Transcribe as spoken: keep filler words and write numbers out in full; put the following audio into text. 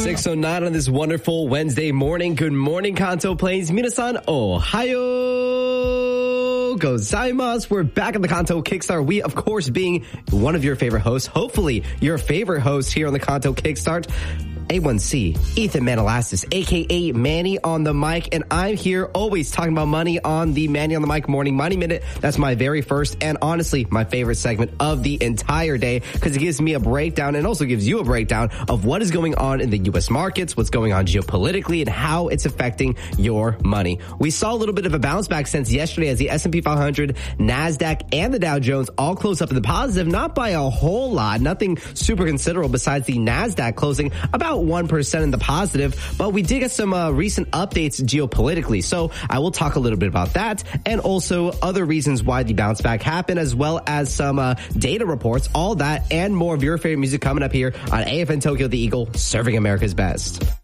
six oh nine on this wonderful Wednesday morning. Good morning, Kanto Plains. Minasan, ohayo gozaimasu. We're back at the Kanto Kickstart. We, of course, being one of your favorite hosts, hopefully your favorite host here on the Kanto Kickstart, A one C, Ethan Manalassis, a k a. Manny on the mic, and I'm here always talking about money on the Manny on the Mic Morning Money Minute. That's my very first and honestly my favorite segment of the entire day because it gives me a breakdown and also gives you a breakdown of what is going on in the U S markets, what's going on geopolitically, and how it's affecting your money. We saw a little bit of a bounce back since yesterday as the S and P five hundred, NASDAQ, and the Dow Jones all closed up in the positive, not by a whole lot, nothing super considerable besides the NASDAQ closing about one percent in the positive, but we did get some uh, recent updates geopolitically. So I will talk a little bit about that and also other reasons why the bounce back happened, as well as some uh, data reports, all that and more of your favorite music coming up here on A F N Tokyo The Eagle, serving America's best.